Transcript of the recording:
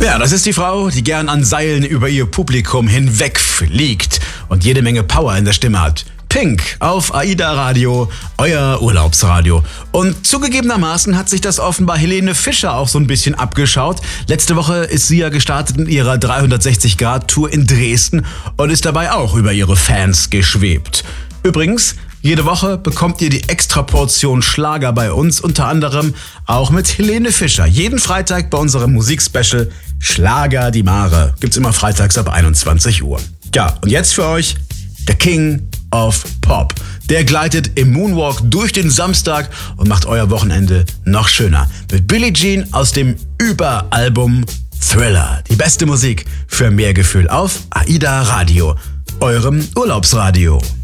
Ja, das ist die Frau, die gern an Seilen über ihr Publikum hinwegfliegt und jede Menge Power in der Stimme hat. Pink auf AIDA Radio, euer Urlaubsradio. Und zugegebenermaßen hat sich das offenbar Helene Fischer auch so ein bisschen abgeschaut. Letzte Woche ist sie ja gestartet in ihrer 360-Grad-Tour in Dresden und ist dabei auch über ihre Fans geschwebt. Übrigens, jede Woche bekommt ihr die Extraportion Schlager bei uns, unter anderem auch mit Helene Fischer. Jeden Freitag bei unserem Musikspecial Schlager die Mare. Gibt's immer freitags ab 21 Uhr. Ja, und jetzt für euch der King of Pop. Der gleitet im Moonwalk durch den Samstag und macht euer Wochenende noch schöner. Mit Billie Jean aus dem Überalbum Thriller. Die beste Musik für mehr Gefühl auf AIDA Radio, eurem Urlaubsradio.